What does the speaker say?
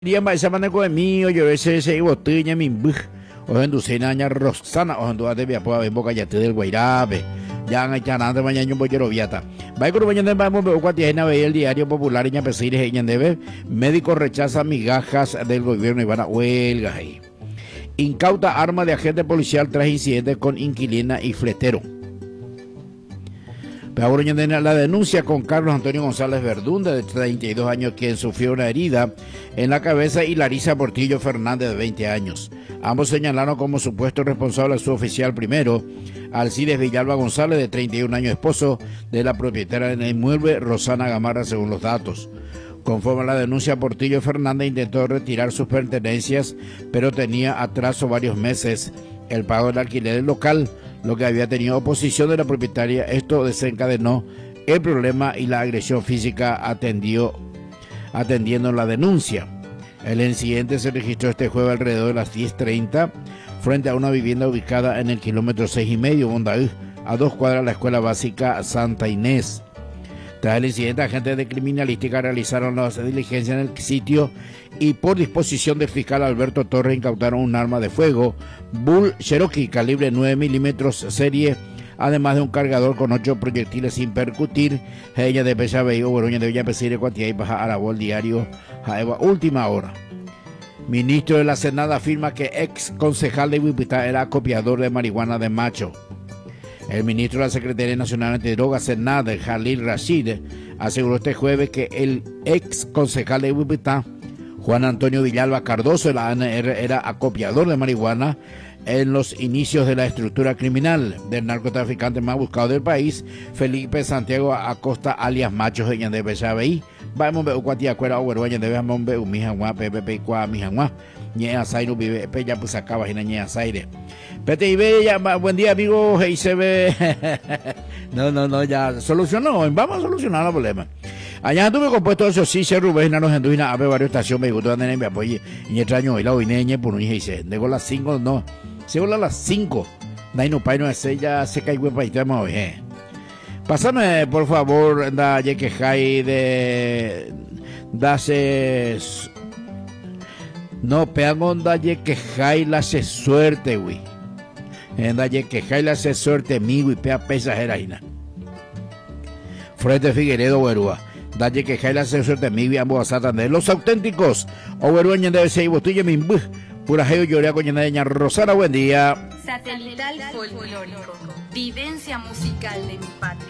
Dia mai sama ko mi o yo ese botella mi buh o hendu senaña Rosana o hendu ate bia po boca ya del Guairabe ya nga chanante mañana un bollero viata vai con mañana vamos o cuatiena ve el diario popular ña pesires ña debe médico rechaza migajas del gobierno y van a huelgas ahí. Incauta arma de agente policial tras incidentes con inquilina y fletero. Pero la denuncia con Carlos Antonio González Verdún, de 32 años, quien sufrió una herida en la cabeza, y Larisa Portillo Fernández, de 20 años. Ambos señalaron como supuesto responsable a su oficial primero, Alcides Villalba González, de 31 años, esposo de la propietaria del inmueble, Rosana Gamarra, según los datos. Conforme a la denuncia, Portillo Fernández intentó retirar sus pertenencias, pero tenía atraso varios meses el pago del alquiler del local, lo que había tenido oposición de la propietaria. Esto desencadenó el problema y la agresión física atendiendo la denuncia. El incidente se registró este jueves alrededor de las 10:30 frente a una vivienda ubicada en el kilómetro 6,5 Bondaú, a 2 cuadras de la escuela básica Santa Inés. Tras el incidente, agentes de criminalística realizaron las diligencias en el sitio y, por disposición del fiscal Alberto Torres, incautaron un arma de fuego Bull Cherokee calibre 9 milímetros serie, además de un cargador con 8 proyectiles sin percutir. Ella de Pechabeí, Oberoña de Villa Pesire, Cuatía y Baja Arabó, el diario Jaeva, última hora. Ministro de la Senada afirma que ex concejal de Huipitá era acopiador de marihuana de macho. El ministro de la Secretaría Nacional Antidrogas, Senada, Jalil Rashid, aseguró este jueves que el ex concejal de Huipitá, Juan Antonio Villalba Cardoso, de la ANR, era acopiador de marihuana en los inicios de la estructura criminal del narcotraficante más buscado del país, Felipe Santiago Acosta, alias Machos de Pechabeí. Vamos a ver cuatía cuera o vergüenza de ver mombe umijangua pepe cua mijangua ñea sairo vive peya pues acaba en ñea saire. Pete y bella, buen día amigo, hey se ve. No, ya solucionó, vamos a solucionar el problema. Allá tuve compuesto eso sí, se Rubén, no gente a ver varios estaciones, me gustó andar en mi apoyo y extraño y la oineñe por un hice, de las 5 no, se a las 5. Naino paino ese ya se cae buen país, vamos a ver. Pásame por favor da ye que hay de dase no pegan da ye que hay la se suerte güey. Da ye que hay la se suerte mi güey pea pesajera ina. Frente Figueredo Huerúa. Dalle que hay la se suerte mi güey ambos Santander. Los auténticos Oberueña debe ser botella mi buh. Pura geo llorea con ña Rosana, buen día. Satelital folclórico. Vivencia musical de mi patria.